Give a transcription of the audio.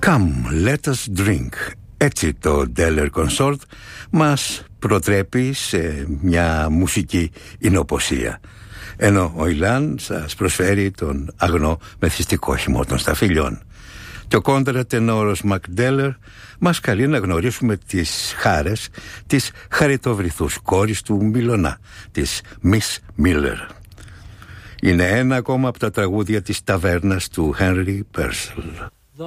Come, let us drink. Έτσι το Deller Consort μας προτρέπει σε μια μουσική εινοποσία, ενώ ο Ιλάν σας προσφέρει τον αγνό μεθυστικό χυμό των σταφυλιών. Και ο κόντρα τενόρος Μακντέλερ μας καλεί να γνωρίσουμε τις χάρες της χαριτοβρυθούς κόρης του Μιλωνά, της Miss Miller. Είναι ένα ακόμα από τα τραγούδια της ταβέρνας του Henry Purcell.